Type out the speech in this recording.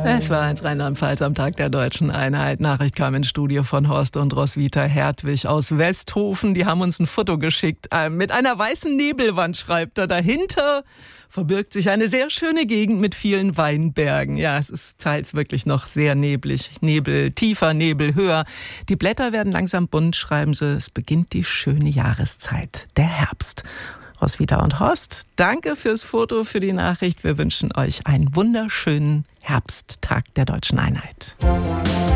Es war 1 Rheinland-Pfalz am Tag der Deutschen Einheit. Nachricht kam ins Studio von Horst und Roswitha Hertwig aus Westhofen. Die haben uns ein Foto geschickt. Mit einer weißen Nebelwand, schreibt er. Dahinter verbirgt sich eine sehr schöne Gegend mit vielen Weinbergen. Ja, es ist teils wirklich noch sehr neblig. Nebel tiefer, Nebel höher. Die Blätter werden langsam bunt, schreiben sie. Es beginnt die schöne Jahreszeit, der Herbst. Roswitha und Horst, danke fürs Foto, für die Nachricht. Wir wünschen euch einen wunderschönen Herbsttag der Deutschen Einheit.